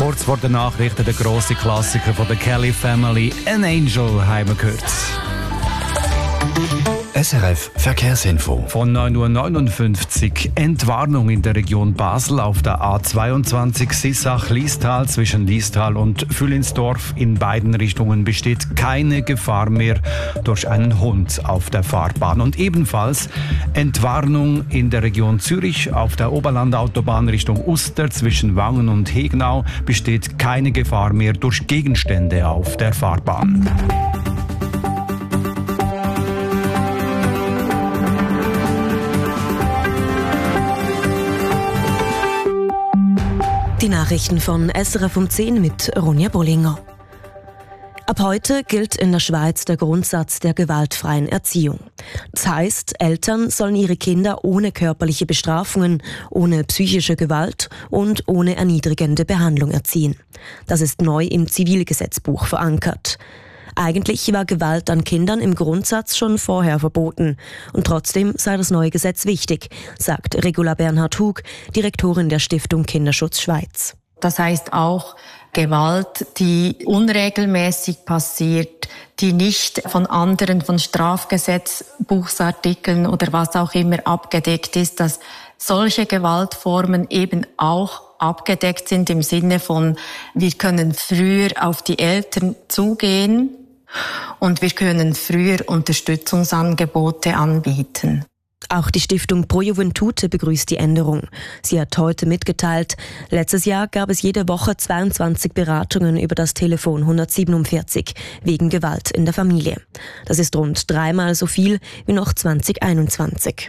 Kurz vor den Nachrichten der grosse Klassiker von der Kelly Family, «An Angel» haben wir gehört. SRF Verkehrsinfo. Von 9.59 Uhr Entwarnung in der Region Basel auf der A22 Sissach-Liestal zwischen Liestal und Fühlinsdorf. In beiden Richtungen besteht keine Gefahr mehr durch einen Hund auf der Fahrbahn. Und ebenfalls Entwarnung in der Region Zürich auf der Oberlandautobahn Richtung Uster zwischen Wangen und Hegnau besteht keine Gefahr mehr durch Gegenstände auf der Fahrbahn. Die Nachrichten von SRF um 10 mit Ronja Bollinger. Ab heute gilt in der Schweiz der Grundsatz der gewaltfreien Erziehung. Das heißt, Eltern sollen ihre Kinder ohne körperliche Bestrafungen, ohne psychische Gewalt und ohne erniedrigende Behandlung erziehen. Das ist neu im Zivilgesetzbuch verankert. Eigentlich war Gewalt an Kindern im Grundsatz schon vorher verboten. Und trotzdem sei das neue Gesetz wichtig, sagt Regula Bernhard-Hug, Direktorin der Stiftung Kinderschutz Schweiz. Das heißt auch Gewalt, die unregelmäßig passiert, die nicht von anderen, von Strafgesetzbuchsartikeln oder was auch immer abgedeckt ist, dass solche Gewaltformen eben auch abgedeckt sind im Sinne von, wir können früher auf die Eltern zugehen und wir können früher Unterstützungsangebote anbieten. Auch die Stiftung Pro Juventute begrüßt die Änderung. Sie hat heute mitgeteilt, letztes Jahr gab es jede Woche 22 Beratungen über das Telefon 147 wegen Gewalt in der Familie. Das ist rund 3-mal so viel wie noch 2021.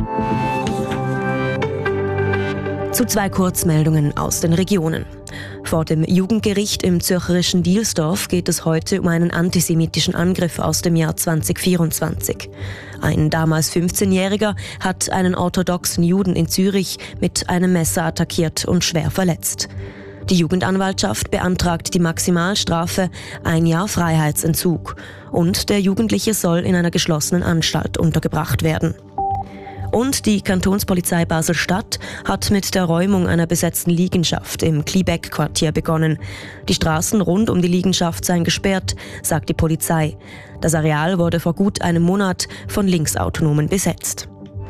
Zu 2 Kurzmeldungen aus den Regionen. Vor dem Jugendgericht im zürcherischen Dielsdorf geht es heute um einen antisemitischen Angriff aus dem Jahr 2024. Ein damals 15-Jähriger hat einen orthodoxen Juden in Zürich mit einem Messer attackiert und schwer verletzt. Die Jugendanwaltschaft beantragt die Maximalstrafe 1 Jahr Freiheitsentzug und der Jugendliche soll in einer geschlossenen Anstalt untergebracht werden. Und die Kantonspolizei Basel-Stadt hat mit der Räumung einer besetzten Liegenschaft im Kliebeck-Quartier begonnen. Die Straßen rund um die Liegenschaft seien gesperrt, sagt die Polizei. Das Areal wurde vor gut einem Monat von Linksautonomen besetzt.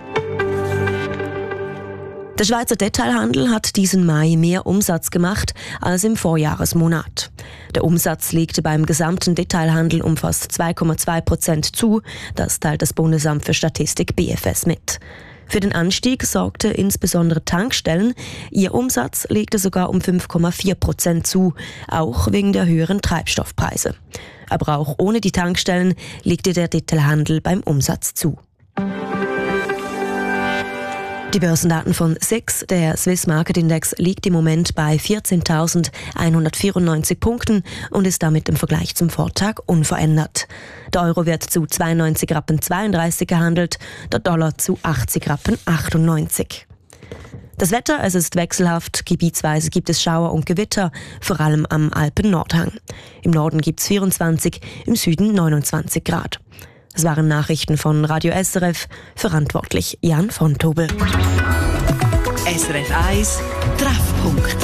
Der Schweizer Detailhandel hat diesen Mai mehr Umsatz gemacht als im Vorjahresmonat. Der Umsatz legte beim gesamten Detailhandel um fast 2,2% zu, das teilt das Bundesamt für Statistik BFS mit. Für den Anstieg sorgte insbesondere Tankstellen. Ihr Umsatz legte sogar um 5,4% zu, auch wegen der höheren Treibstoffpreise. Aber auch ohne die Tankstellen legte der Detailhandel beim Umsatz zu. Die Börsendaten von SIX, der Swiss Market Index, liegt im Moment bei 14.194 Punkten und ist damit im Vergleich zum Vortag unverändert. Der Euro wird zu 92,32 Rappen gehandelt, der Dollar zu 80,98 Rappen. Das Wetter, es ist wechselhaft, gebietsweise gibt es Schauer und Gewitter, vor allem am Alpen-Nordhang. Im Norden gibt es 24, im Süden 29 Grad. Das waren Nachrichten von Radio SRF, verantwortlich Jan von Tobel. SRF 1 Treffpunkt.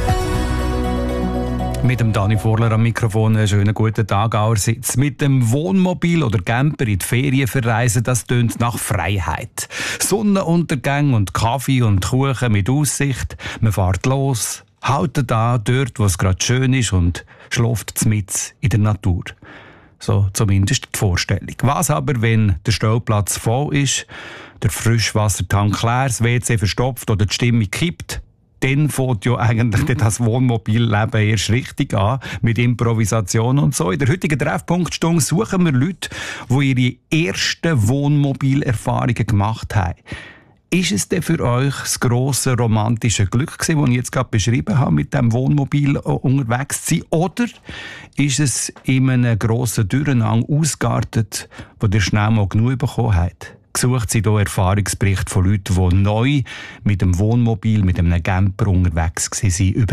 Mit dem Dani Vorler am Mikrofon einen schönen guten Tag allerseits. Mit dem Wohnmobil oder Camper in die Ferien verreisen, das tönt nach Freiheit. Sonnenuntergang und Kaffee und Kuchen mit Aussicht. Man fährt los, haltet an, dort, wo es gerade schön ist und schläft mitten in der Natur. So zumindest die Vorstellung. Was aber, wenn der Stellplatz voll ist, der Frischwassertank leer, das WC verstopft oder die Stimmung kippt? Dann fängt ja eigentlich das Wohnmobilleben erst richtig an, mit Improvisation und so. In der heutigen Treffpunktstunde suchen wir Leute, die ihre ersten Wohnmobilerfahrungen gemacht haben. Ist es denn für euch das grosse romantische Glück gewesen, das ich jetzt gerade beschrieben habe, mit dem Wohnmobil unterwegs zu sein? Oder ist es in einem grossen Durcheinander ausgeartet, wo ihr schnell mal genug bekommen habt? gesucht sind hier Erfahrungsberichte von Leuten, die neu mit dem Wohnmobil, mit einem Camper unterwegs waren. Über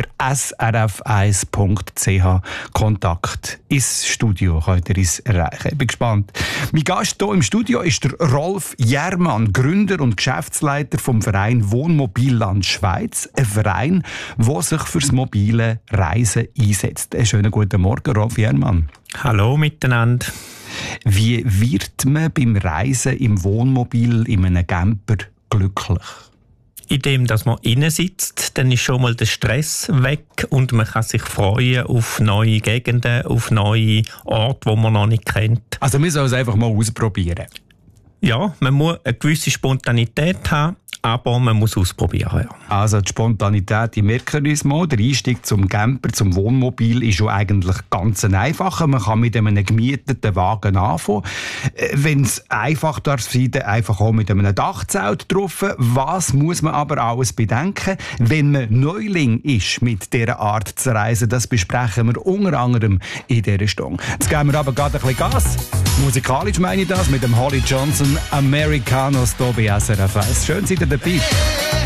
srf1.ch Kontakt ins Studio könnt ihr uns erreichen. Ich bin gespannt. Mein Gast hier im Studio ist der Rolf Jermann, Gründer und Geschäftsleiter vom Verein Wohnmobilland Schweiz. Ein Verein, der sich fürs mobile Reisen einsetzt. Einen schönen guten Morgen, Rolf Jermann. Hallo miteinander. Wie wird man beim Reisen im Wohnmobil, in einem Camper, glücklich? Indem dass man innen sitzt, dann ist schon mal der Stress weg und man kann sich freuen auf neue Gegenden, auf neue Orte, die man noch nicht kennt. Also wir sollen es einfach mal ausprobieren. Ja, man muss eine gewisse Spontanität haben, aber man muss ausprobieren. Ja. Also die Spontanität, die merken wir uns mal. Der Einstieg zum Camper, zum Wohnmobil ist schon eigentlich ganz einfach. Man kann mit einem gemieteten Wagen anfangen. Wenn es einfach darf sein, dann einfach auch mit einem Dachzelt drauf. Was muss man aber alles bedenken, wenn man Neuling ist mit dieser Art zu reisen? Das besprechen wir unter anderem in dieser Stunde. Jetzt geben wir aber gerade ein bisschen Gas. Musikalisch meine ich das mit dem Holly Johnson Americanos hier bei SRF 1. Schön, seid ihr dabei.